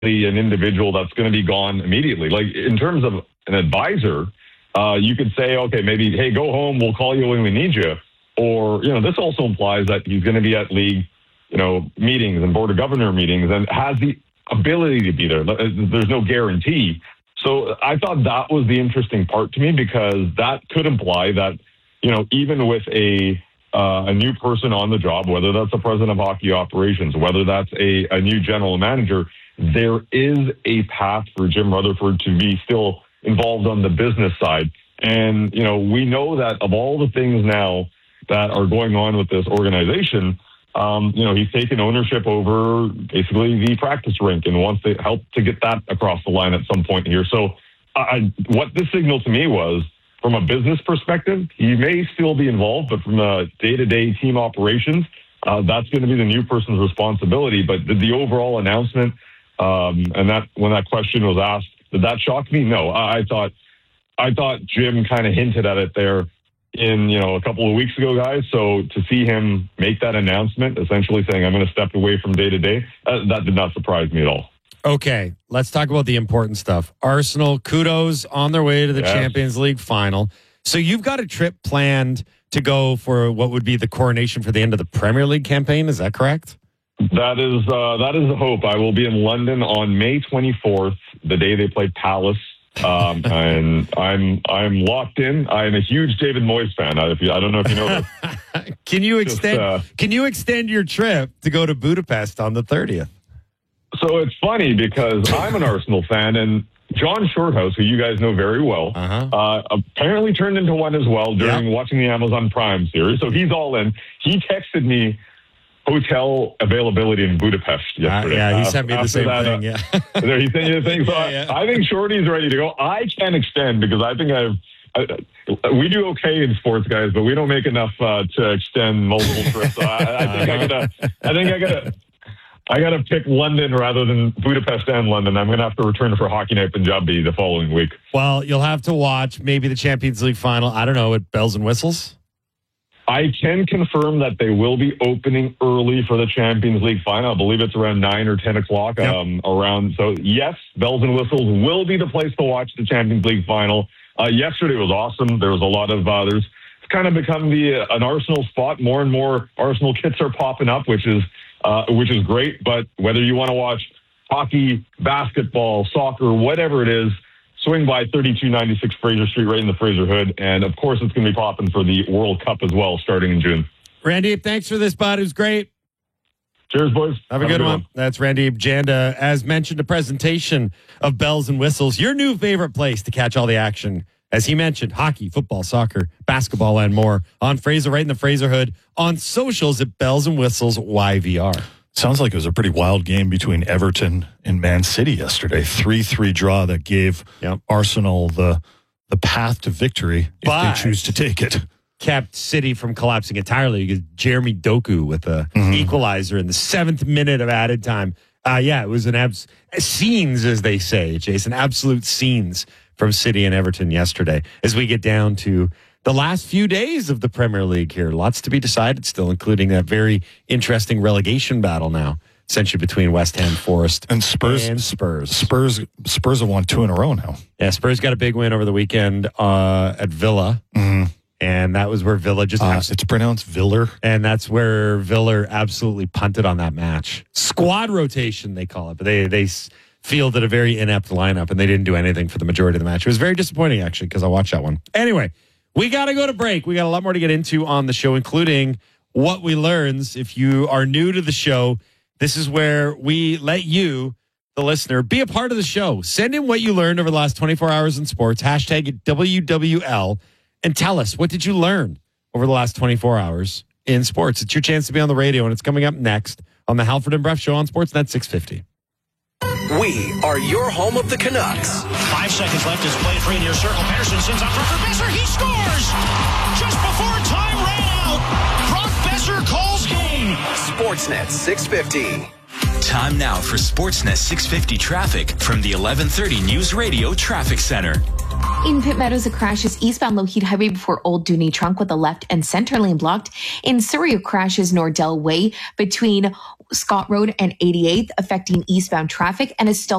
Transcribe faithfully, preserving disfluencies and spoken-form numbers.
an individual that's going to be gone immediately. Like in terms of an advisor, uh, you could say, okay, maybe, hey, go home. We'll call you when we need you. Or, you know, this also implies that he's going to be at league, you know, meetings and board of governor meetings and has the ability to be there. There's no guarantee. So I thought that was the interesting part to me, because that could imply that, you know, even with a uh, a new person on the job, whether that's the president of hockey operations, whether that's a, a new general manager, there is a path for Jim Rutherford to be still involved on the business side. And, you know, we know that of all the things now that are going on with this organization, um, you know, he's taken ownership over basically the practice rink and wants to help to get that across the line at some point here. So I, what this signal to me was, from a business perspective, he may still be involved, but from a day-to-day team operations, uh, that's going to be the new person's responsibility. But the, the overall announcement, um, and that when that question was asked, did that shock me? No, I, I thought, I thought Jim kind of hinted at it there in, you know, a couple of weeks ago, guys. So to see him make that announcement, essentially saying, I'm going to step away from day to day, uh, that did not surprise me at all. Okay, let's talk about the important stuff. Arsenal, kudos on their way to the yes. Champions League final. So you've got a trip planned to go for what would be the coronation for the end of the Premier League campaign. Is that correct? That is uh, that is the hope. I will be in London on May twenty-fourth, the day they play Palace. Um, and I'm I'm locked in. I'm a huge David Moyes fan. I, if you, I don't know if you know this. Can you extend? Just, uh, can you extend your trip to go to Budapest on the thirtieth? So it's funny because I'm an Arsenal fan, and John Shorthouse, who you guys know very well, uh-huh. uh, apparently turned into one as well during yep. watching the Amazon Prime series. So he's all in. He texted me hotel availability in Budapest yesterday. Uh, yeah, he sent me uh, the same that, thing. Yeah, uh, he sent you the thing. So yeah, yeah. I, I think Shorty's ready to go. I can't extend because I think I've. I, we do okay in sports, guys, but we don't make enough uh, to extend multiple trips. So I, I think uh-huh. I gotta. I think I gotta. I got to pick London rather than Budapest and London. I'm going to have to return for Hockey Night Punjabi the following week. Well, you'll have to watch maybe the Champions League final. I don't know, at Bells and Whistles? I can confirm that they will be opening early for the Champions League final. I believe it's around nine or ten o'clock. Yep. Um, around. So, yes, Bells and Whistles will be the place to watch the Champions League final. Uh, yesterday was awesome. There was a lot of... Uh, there's it's kind of become the uh, an Arsenal spot. More and more Arsenal kits are popping up, which is... Uh, which is great, but whether you want to watch hockey, basketball, soccer, whatever it is, swing by thirty-two ninety-six Fraser Street right in the Fraser Hood. And, of course, it's going to be popping for the World Cup as well, starting in June. Randy, thanks for this, bud. It was great. Cheers, boys. Have, Have a good, good one. one. That's Randy Janda. As mentioned, a presentation of Bells and Whistles, your new favorite place to catch all the action. As he mentioned, hockey, football, soccer, basketball, and more on Fraser, right in the Fraser Hood, on socials at Bells and Whistles Y V R. Sounds like it was a pretty wild game between Everton and Man City yesterday. three three draw that gave yep. Arsenal the the path to victory if but they choose to take it. Kept City from collapsing entirely because Jeremy Doku with the mm-hmm. equalizer in the seventh minute of added time. Uh, yeah, it was an abs- scenes, as they say, Jason, absolute scenes from City and Everton yesterday as we get down to the last few days of the Premier League here. Lots to be decided still, including that very interesting relegation battle now, essentially between West Ham, Forest, and Spurs. And Spurs. Spurs Spurs have won two in a row now. Yeah, Spurs got a big win over the weekend uh, at Villa. Mm-hmm. And that was where Villa just... Uh, abs- it's pronounced Viller. And that's where Villa absolutely punted on that match. Squad rotation, they call it. But they... they fielded a very inept lineup, and they didn't do anything for the majority of the match. It was very disappointing, actually, because I watched that one. Anyway, we got to go to break. We got a lot more to get into on the show, including what we learns. If you are new to the show, this is where we let you, the listener, be a part of the show. Send in what you learned over the last twenty-four hours in sports, hashtag it W W L, and tell us, what did you learn over the last twenty-four hours in sports? It's your chance to be on the radio, and it's coming up next on the Halford and Bruff Show on Sportsnet six fifty. We are your home of the Canucks. Five seconds left as play free near circle. Pettersson sends out for Besser. He scores! Just before time ran out. Brock Besser calls game. Sportsnet six fifty. Time now for Sportsnet six fifty traffic from the eleven thirty News Radio Traffic Center. In Pitt Meadows, a crash is eastbound Lougheed Highway before Old Dooney Trunk with the left and center lane blocked. In Surrey, a crash is Nordell Way between Scott Road and eighty-eighth, affecting eastbound traffic and is still